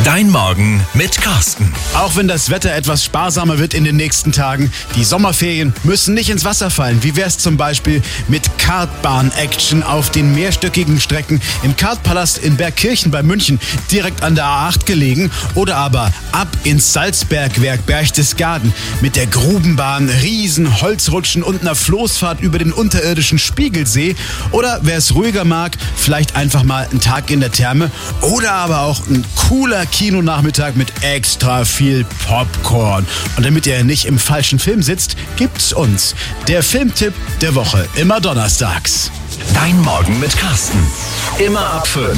Dein Morgen mit Carsten. Auch wenn das Wetter etwas sparsamer wird in den nächsten Tagen, die Sommerferien müssen nicht ins Wasser fallen. Wie wär's zum Beispiel mit Kartbahn-Action auf den mehrstöckigen Strecken im Kartpalast in Bergkirchen bei München, direkt an der A8 gelegen, oder aber ab ins Salzbergwerk Berchtesgaden mit der Grubenbahn, riesen Holzrutschen und einer Floßfahrt über den unterirdischen Spiegelsee, oder wer es ruhiger mag, vielleicht einfach mal einen Tag in der Therme oder aber auch ein cooler Kinonachmittag mit extra viel Popcorn. Und damit ihr nicht im falschen Film sitzt, gibt's uns der Filmtipp der Woche, immer donnerstags. Dein Morgen mit Carsten. Immer ab 5.